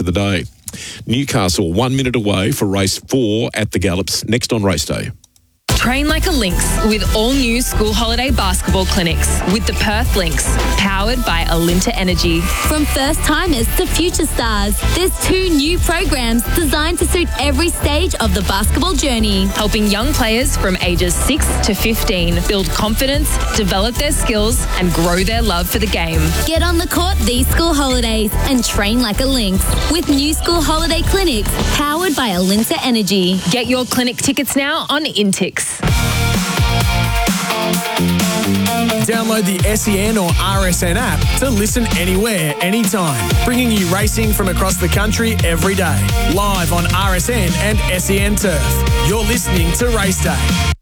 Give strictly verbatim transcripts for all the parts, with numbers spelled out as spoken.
for the day. Newcastle, one minute away for race four at the Gallops, next on race day. Train like a Lynx with all new school holiday basketball clinics with the Perth Lynx, powered by Alinta Energy. From first timers to future stars, there's two new programs designed to suit every stage of the basketball journey, helping young players from ages six to fifteen build confidence, develop their skills, and grow their love for the game. Get on the court these school holidays and train like a Lynx with new school holiday clinics powered by Alinta Energy. Get your clinic tickets now on Intix. Download the S E N or R S N app to listen anywhere, anytime, bringing you racing from across the country every day. Live on R S N and S E N Turf. You're listening to Race Day.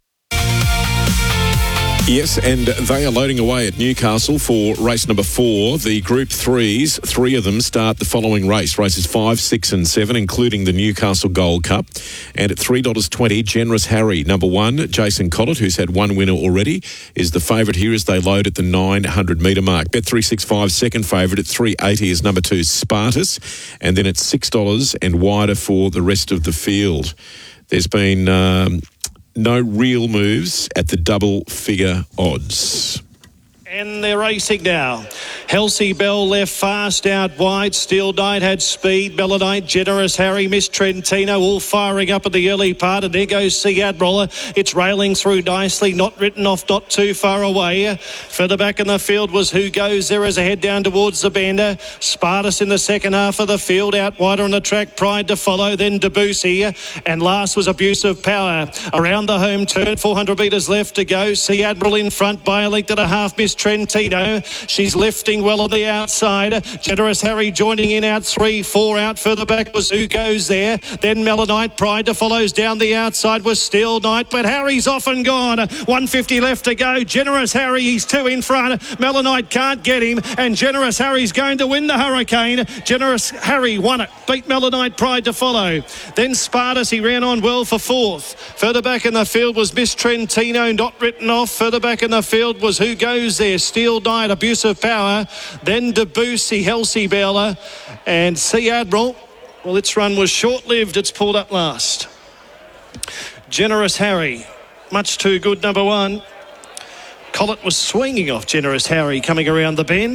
Yes, and they are loading away at Newcastle for race number four. The Group threes, three of them start the following race. Races five, six and seven, including the Newcastle Gold Cup. And at three dollars twenty, Generous Harry, number one, Jason Collett, who's had one winner already, is the favourite here as they load at the nine hundred metre mark. Bet three sixty-five, second favourite at three eighty is number two, Spartus. And then it's six dollars and wider for the rest of the field. There's been... Um, No real moves at the double figure odds. And they're racing now. Halsey Bell left fast out wide. Steel Knight had speed. Melanite, Generous Harry, Miss Trentino all firing up at the early part. And there goes Sea Admiral. It's railing through nicely. Not written off, not too far away. Further back in the field was Who Goes There as a head down towards the bender. Spartus in the second half of the field. Out wider on the track. Pride to follow. Then Debussy. And last was Abusive Power. Around the home turn. four hundred metres left to go. Sea Admiral in front by a length and a half. Miss Trentino. She's lifting well on the outside. Generous Harry joining in out three, four out further back was Who Goes There. Then Melanite Pride to follows down the outside was Steel Knight, but Harry's off and gone. one fifty left to go. Generous Harry, he's two in front. Melanite can't get him, and Generous Harry's going to win the Hurricane. Generous Harry won it. Beat Melanite Pride to follow. Then Spartus, he ran on well for fourth. Further back in the field was Miss Trentino, not written off. Further back in the field was Who Goes There. Steel Knight, Abusive Power, then Debussy, Halsey Bella, and Sea Admiral. Well, its run was short-lived. It's pulled up last. Generous Harry, much too good, number one. Collett was swinging off Generous Harry coming around the bend.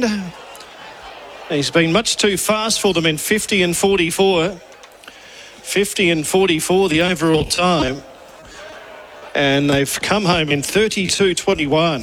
He's been much too fast for them in fifty and forty-four. fifty and forty-four, the overall time. And they've come home in thirty-two twenty-one.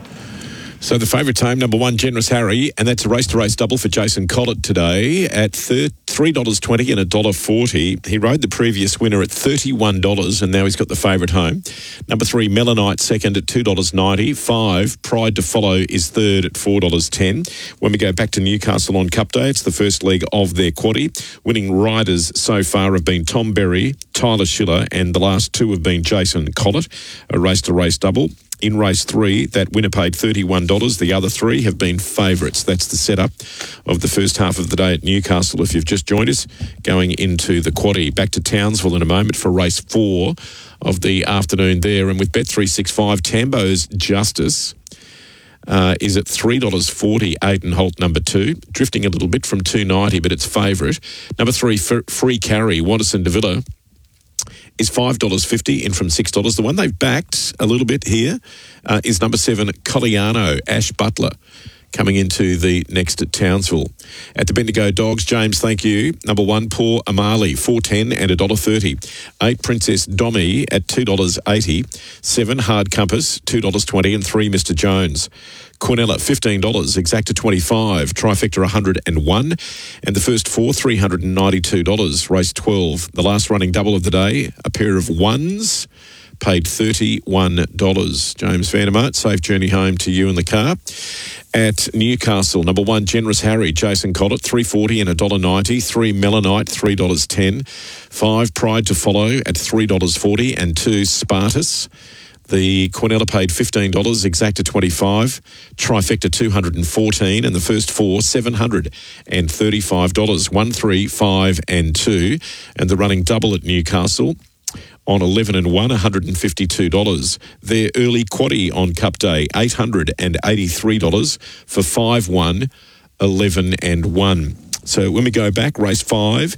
So the favourite time, number one, Generous Harry, and that's a race-to-race double for Jason Collett today at three dollars twenty and one dollar forty. He rode the previous winner at thirty-one dollars, and now he's got the favourite home. Number three, Melanite, second at two dollars ninety. Five, Pride to Follow is third at four dollars ten. When we go back to Newcastle on Cup Day, it's the first leg of their quaddie. Winning riders so far have been Tom Berry, Tyler Schiller, and the last two have been Jason Collett, a race-to-race double. In race three, that winner paid thirty-one dollars. The other three have been favourites. That's the setup of the first half of the day at Newcastle. If you've just joined us, going into the quaddie. Back to Townsville in a moment for race four of the afternoon there. And with Bet three sixty-five, Tambo's Justice uh, is at three dollars forty, Aidan Holt number two. Drifting a little bit from two dollars ninety, but it's favourite. Number three, F- Free Carry, Watterson de Villa, is five dollars fifty in from six dollars. The one they've backed a little bit here uh, is number seven, Colliano, Ash Butler, coming into the next at Townsville. At the Bendigo Dogs, James, thank you. Number one, Paul Amali, four dollars ten and one dollar thirty. Eight, Princess Dommy at two dollars eighty. Seven, Hard Compass, two dollars twenty. And three, Mister Jones. Cornella, fifteen dollars, Exacta twenty-five, Trifecta one hundred one, and the first four, three hundred ninety-two dollars, race twelve. The last running double of the day, a pair of ones, paid thirty-one dollars. James Vandermart, safe journey home to you in the car. At Newcastle, number one, Generous Harry, Jason Collett, three dollars forty and one dollar ninety. Three, Melanite, three dollars ten. Five, Pride to Follow at three dollars forty, and two, Spartus. The Cornella paid fifteen dollars, Exacta twenty-five, Trifecta two hundred fourteen, and the first four, seven hundred thirty-five dollars, one, three, five and two. And the running double at Newcastle on eleven and one, one hundred fifty-two dollars. Their early quaddie on Cup Day, eight hundred eighty-three dollars for five, one, eleven and one. So when we go back, race five,